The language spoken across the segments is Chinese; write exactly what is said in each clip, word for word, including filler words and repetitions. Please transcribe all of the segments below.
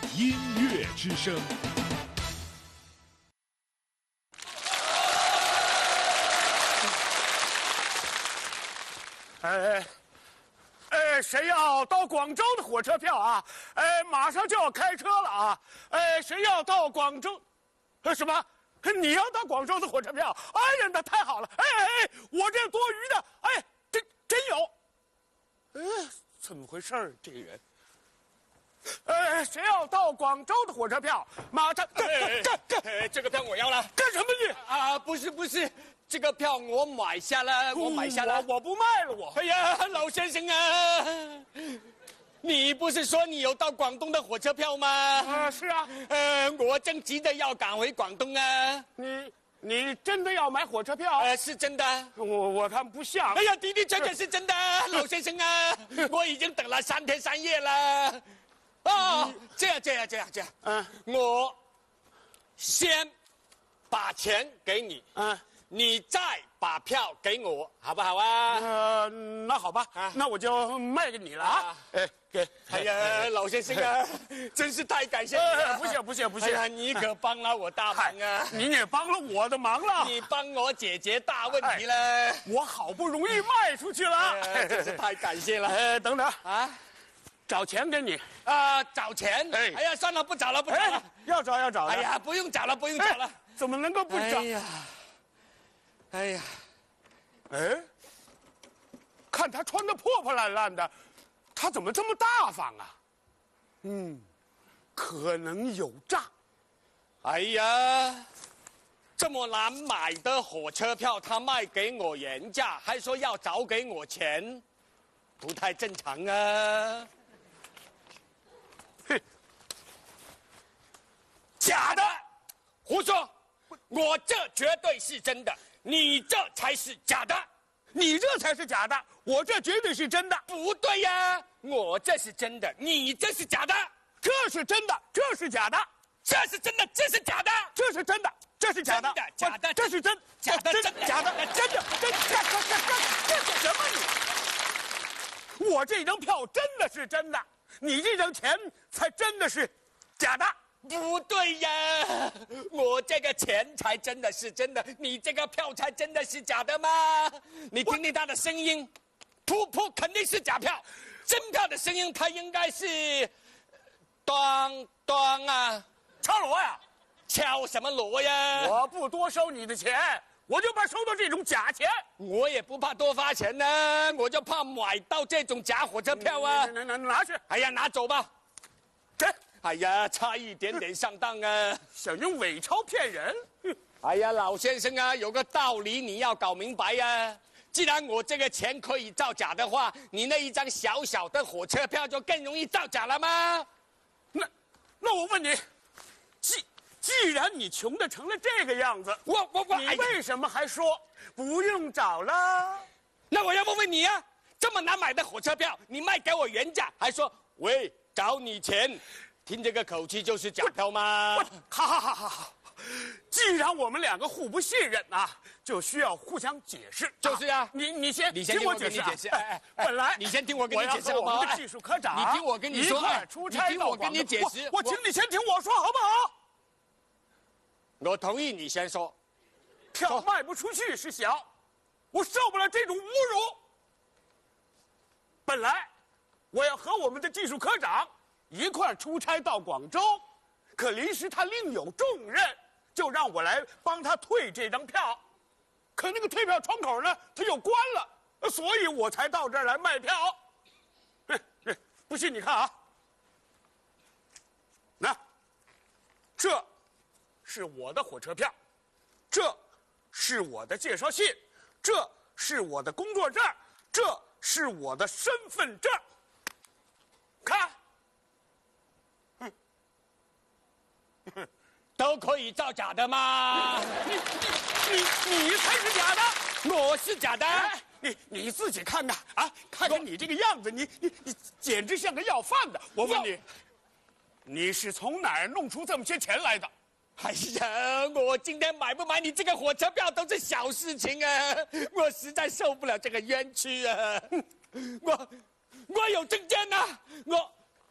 音乐之声。 哎，哎，谁要到广州的火车票啊？哎，马上就要开车了啊！哎，谁要到广州？呃，什么？你要到广州的火车票？哎呀，那太好了！哎哎哎，我这多余的，哎，真真有。哎，怎么回事儿？这个人。呃，谁要到广州的火车票？马上，这这这， 这个票我要了。 干什么你？ 啊，不是不是，这个票我买下了，我买下了， 我我不卖了我。 哎呀，老先生啊，你不是说你有到广东的火车票吗？ 啊，是啊。 呃，我正急着要赶回广东啊。 你你真的要买火车票？ 呃，是真的。 我我看不像。 哎呀，的的确确是真的，老先生啊，我已经等了三天三夜了。哦，这样这样这样这样，嗯，我先把钱给你，嗯，你再把票给我，好不好啊？ 呃，那好吧，啊、那我就卖给你了啊！哎，给， 哎呀，老先生啊，真是太感谢你了！ 不谢不谢不谢！ 哎呀，你可帮了我大忙啊！ 你也帮了我的忙了， 你帮我解决大问题了， 哎、我好不容易卖出去了， 哎、真是太感谢了！ 哎，等等啊！找钱给你啊、呃！找钱？哎，哎呀，算了，不找了，不找了。 哎、要找要找。 哎呀，不用找了，不用找了。哎、 怎么能够不找？ 哎呀，哎呀， 哎，看他穿的破破烂烂的，他怎么这么大方啊？嗯，可能有诈。 哎呀，这么难买的火车票，他卖给我原价，还说要找给我钱，不太正常啊。假的，胡说！我这绝对是真的，你这才是假的， 你这才是假的，我这绝对是真的。 不对呀，我这是真的，你这是假的， 这是真的，这是假的， 这是真的，这是假的， 这是真的，这是假的， 假的， 这是真， 假的，真的，假的，真的，真干干干干干什么你？我这张票真的是真的，你这张钱才真的是假的。 不对呀，我这个钱才真的是真的，你这个票才真的是假的吗？你听听他的声音，噗噗肯定是假票，真票的声音它应该是，当当啊， 敲锣呀， 敲什么锣呀？ 我不多收你的钱，我就怕收到这种假钱。 我也不怕多花钱呢，我就怕买到这种假火车票啊！ 拿拿拿去！ 哎呀，拿走吧， 给。 哎呀，差一点点上当啊！ 想用伪钞骗人？ 哎呀，老先生啊，有个道理你要搞明白呀、啊。既然我这个钱可以造假的话，你那一张小小的火车票就更容易造假了吗？ 那，那我问你，既既然你穷的成了这个样子， 我我我， 你为什么还说不用找了？ 那我要问问你啊，这么难买的火车票，你卖给我原价，还说喂找你钱？听这个口气就是假票吗？ 好好好好好，既然我们两个互不信任啊，就需要互相解释。 就是啊， 你你先你先听我跟你解释。哎哎， 本来你先听我跟你解释好不好？ 我要和我们的技术科长， 你听我跟你说， 哎，出差你听我跟你解释。 我请你先听我说好不好？ 我同意你先说。 票卖不出去是小，我受不了这种侮辱。本来我要和我们的技术科长一块出差到广州，可临时他另有重任，就让我来帮他退这张票。可那个退票窗口呢，他又关了，所以我才到这儿来卖票。不信你看啊，那这是我的火车票，这是我的介绍信，这是我的工作证，这是我的身份证。看。 都可以造假的吗？ 你你你才是假的， 我是假的。 哎、你你自己看看啊，看看你这个样子，你你你简直像个要饭的。我问你，你是从哪儿弄出这么些钱来的？ 哎呀，我今天买不买你这个火车票都是小事情啊！我实在受不了这个冤屈啊！我我有证件呐、啊，我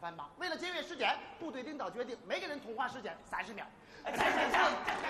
繁忙。为了节约时间，部队领导决定每个人通话时间三十秒。 行行行，